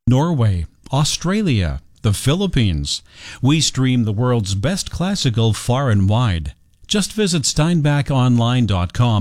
Norway, Australia, the Philippines. We stream the world's best classical far and wide. Just visit steinbachonline.com